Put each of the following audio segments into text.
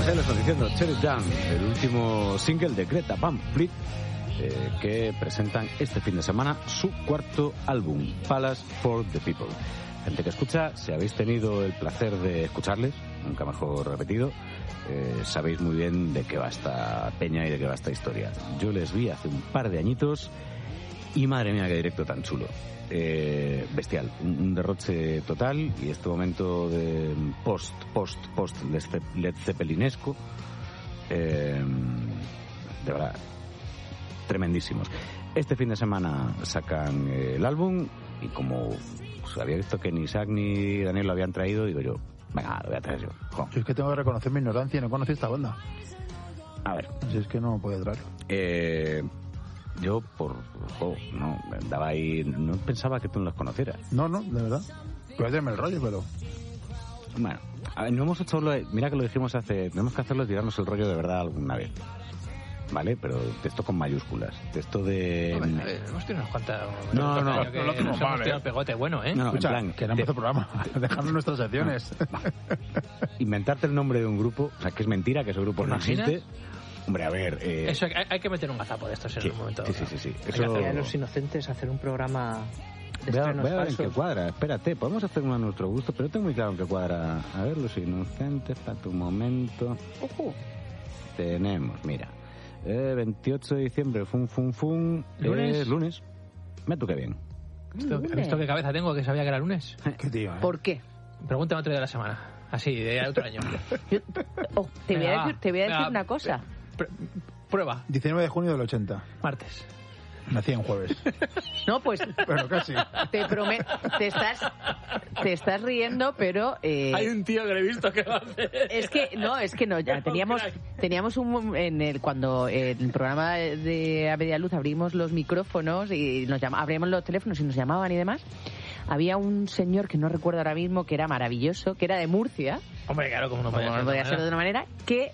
Ahí lo estoy diciendo, Shut It Down, el último single de Greta Van Fleet, que presentan este fin de semana su cuarto álbum, Palace for the People. Gente que escucha, si habéis tenido el placer de escucharles, nunca mejor repetido, sabéis muy bien de qué va esta peña y de qué va esta historia. Yo les vi hace un par de añitos y madre mía qué directo tan chulo. Bestial, un derroche total, y este momento de post Led Zeppelinesco, de verdad, tremendísimos. Este fin de semana sacan el álbum y como había visto que ni Isaac ni Daniel lo habían traído, digo yo, venga, lo voy a traer yo. Si es que tengo que reconocer mi ignorancia, no conocí esta banda. A ver. Si es que no podía traerlo. Yo no, andaba ahí, no pensaba que tú no los conocieras. No, de verdad. Voy a tenerme el rollo, pero... Bueno, a ver, no hemos hecho mira que lo dijimos tenemos que hacerlo y tirarnos el rollo de verdad alguna vez. ¿Vale? Pero texto con mayúsculas. Texto de... hemos tenido unas cuantas... No lo hemos tirado pegote bueno, ¿eh? No, escucha, en plan, que no empezó el programa. Dejarnos nuestras secciones. Inventarte el nombre de un grupo, o sea, que es mentira que ese grupo no existe. Hombre, a ver... Eso, hay que meter un gazapo de estos en un momento. Sí. Eso... A los inocentes hacer un programa de voy a estrenos ver falsos. en qué cuadra. Espérate, podemos hacer uno a nuestro gusto, pero tengo muy claro en qué cuadra. A ver, los inocentes, para tu momento. Tenemos, mira. 28 de diciembre, fun. Lunes. Me toque bien. ¿Has visto qué cabeza tengo que sabía que era lunes? Qué tío, ¿eh? ¿Por qué? Pregúntame otro día de la semana. Así, de otro año. Te voy a decir una cosa. Prueba. 19 de junio del 80. Martes. Nací en jueves. No, pues... Pero casi. Te prometo... Te estás riendo, pero... Hay un tío que le he visto que va a hacer. Es que no, ya teníamos cuando en el programa de A Media Luz abrimos los micrófonos y abrimos los teléfonos y nos llamaban y demás. Había un señor que no recuerdo ahora mismo, que era maravilloso, que era de Murcia. Hombre, claro, como no podía ser de otra manera, que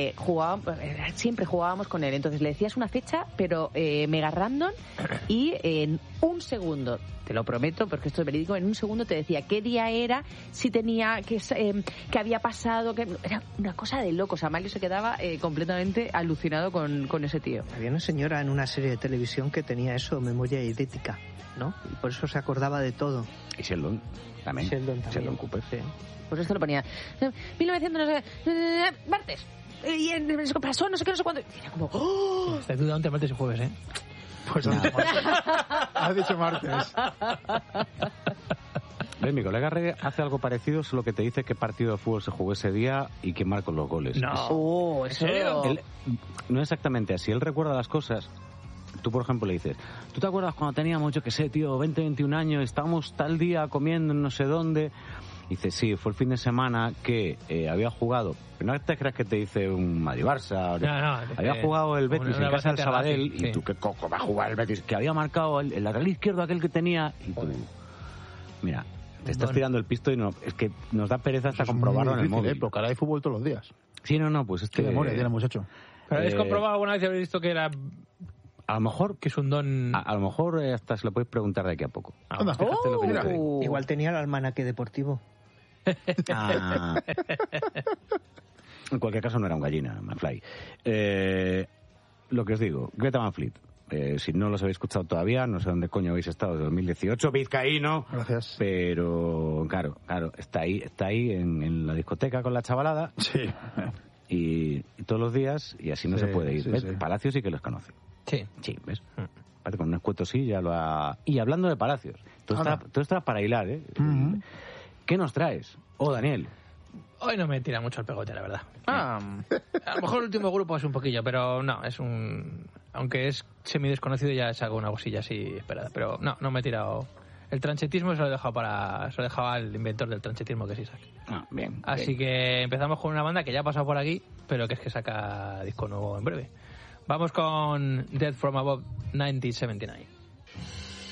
siempre jugábamos con él. Entonces le decías una fecha, pero mega random, y en un segundo, te lo prometo, porque esto es verídico, en un segundo te decía qué día era, si tenía, que había pasado, que era una cosa de locos. Amalio se quedaba completamente alucinado con ese tío. Había una señora en una serie de televisión que tenía eso, memoria idética, ¿no? Y por eso se acordaba de todo. Y Sheldon también. Sheldon Cooper. Sí. Pues esto lo ponía 1900, martes. Y pasó no sé qué, no sé cuándo. Y era como... ¡oh! Estoy dudando entre martes y jueves, ¿eh? Pues has dicho martes. Mi colega hace algo parecido, solo que te dice qué partido de fútbol se jugó ese día y quién marcó los goles. No. ¿En serio? No exactamente así. Él recuerda las cosas. Tú, por ejemplo, le dices, ¿tú te acuerdas cuando teníamos, yo qué sé, tío, 20, 21 años, estábamos tal día comiendo en no sé dónde? Y dice, sí, fue el fin de semana que había jugado, pero no te creas que te dice un Madrid-Barça, había jugado el Betis en casa del Sabadell, y tú, ¿qué coco va a jugar el Betis? Que había marcado el lateral izquierdo aquel que tenía, y tú, mira, te estás tirando el pisto y no, es que nos da pereza hasta comprobarlo en el móvil. Porque ahora hay fútbol todos los días. Sí, no, pues Qué memoria tiene el muchacho. ¿Pero habéis comprobado alguna vez y habéis visto que era... A lo mejor que es un don... A lo mejor hasta se lo podéis preguntar de aquí a poco. Fíjate lo que dice. Igual tenía el almanaque deportivo. En cualquier caso no era un gallina, McFly. Lo que os digo, Greta Van Fleet. Si no los habéis escuchado todavía, no sé dónde coño habéis estado desde 2018, vizcaíno. Gracias. Pero claro, está ahí en la discoteca con la chavalada. Sí. Y todos los días, y así no se puede ir. Sí, ¿Ves? sí. Palacio sí que los conoce. Sí, ¿ves? Aparte, con un escueto sí ya lo ha... Y hablando de Palacios, todo está para hilar, ¿eh? Uh-huh. ¿Qué nos traes? Daniel. Hoy no me tira mucho el pegote, la verdad. A lo mejor el último grupo es un poquillo, pero no, es un... Aunque es semi-desconocido, ya es algo, una cosilla así esperada. Pero no me he tirado... El tranchetismo se lo he dejado al inventor del tranchetismo, que es Isaac. Bien. Así que empezamos con una banda que ya ha pasado por aquí, pero que es que saca disco nuevo en breve. Vamos con Dead from Above 1979.